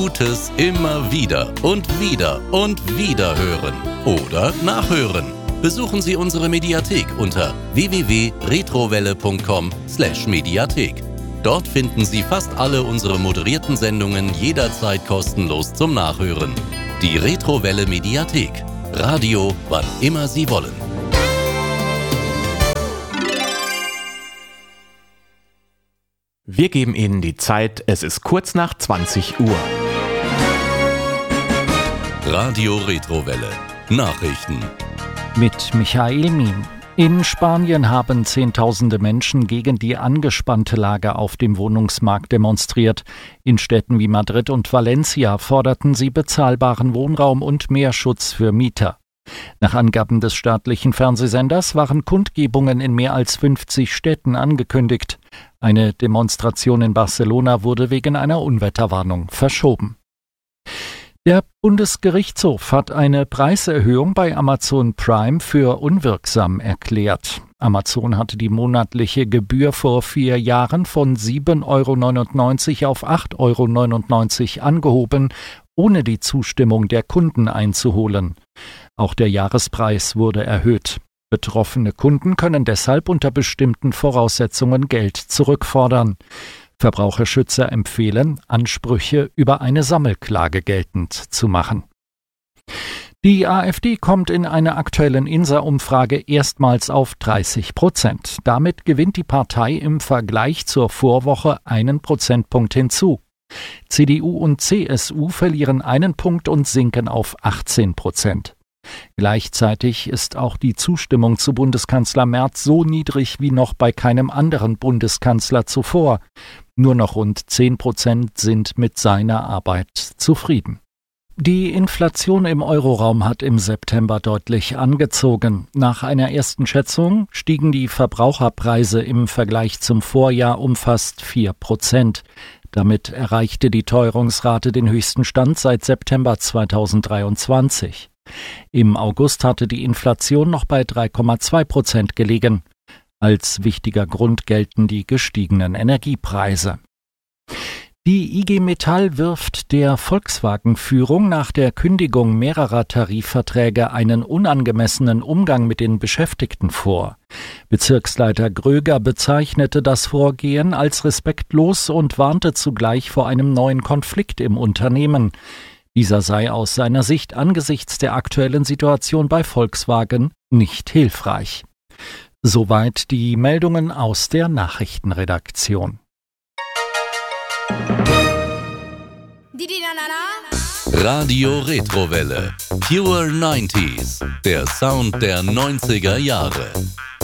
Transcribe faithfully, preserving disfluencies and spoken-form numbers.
Gutes immer wieder und wieder und wieder hören oder nachhören. Besuchen Sie unsere Mediathek unter w w w punkt retrowelle punkt com slash Mediathek. Dort finden Sie fast alle unsere moderierten Sendungen jederzeit kostenlos zum Nachhören. Die Retrowelle Mediathek. Radio, wann immer Sie wollen. Wir geben Ihnen die Zeit, es ist kurz nach zwanzig Uhr. Radio Retrowelle. Nachrichten. Mit Michael Mien. In Spanien haben Zehntausende Menschen gegen die angespannte Lage auf dem Wohnungsmarkt demonstriert. In Städten wie Madrid und Valencia forderten sie bezahlbaren Wohnraum und mehr Schutz für Mieter. Nach Angaben des staatlichen Fernsehsenders waren Kundgebungen in mehr als fünfzig Städten angekündigt. Eine Demonstration in Barcelona wurde wegen einer Unwetterwarnung verschoben. Der Bundesgerichtshof hat eine Preiserhöhung bei Amazon Prime für unwirksam erklärt. Amazon hatte die monatliche Gebühr vor vier Jahren von sieben Euro neunundneunzig auf acht Euro neunundneunzig angehoben, ohne die Zustimmung der Kunden einzuholen. Auch der Jahrespreis wurde erhöht. Betroffene Kunden können deshalb unter bestimmten Voraussetzungen Geld zurückfordern. Verbraucherschützer empfehlen, Ansprüche über eine Sammelklage geltend zu machen. Die AfD kommt in einer aktuellen INSA-Umfrage erstmals auf dreißig Prozent. Damit gewinnt die Partei im Vergleich zur Vorwoche einen Prozentpunkt hinzu. C D U und C S U verlieren einen Punkt und sinken auf achtzehn Prozent. Gleichzeitig ist auch die Zustimmung zu Bundeskanzler Merz so niedrig wie noch bei keinem anderen Bundeskanzler zuvor. Nur noch rund zehn Prozent sind mit seiner Arbeit zufrieden. Die Inflation im Euroraum hat im September deutlich angezogen. Nach einer ersten Schätzung stiegen die Verbraucherpreise im Vergleich zum Vorjahr um fast vier Prozent. Damit erreichte die Teuerungsrate den höchsten Stand seit September zweitausenddreiundzwanzig. Im August hatte die Inflation noch bei drei Komma zwei Prozent gelegen. Als wichtiger Grund gelten die gestiegenen Energiepreise. Die I G Metall wirft der Volkswagen-Führung nach der Kündigung mehrerer Tarifverträge einen unangemessenen Umgang mit den Beschäftigten vor. Bezirksleiter Gröger bezeichnete das Vorgehen als respektlos und warnte zugleich vor einem neuen Konflikt im Unternehmen. Dieser sei aus seiner Sicht angesichts der aktuellen Situation bei Volkswagen nicht hilfreich. Soweit die Meldungen aus der Nachrichtenredaktion. Radio Retrowelle. Pure neunziger. Der Sound der neunziger Jahre.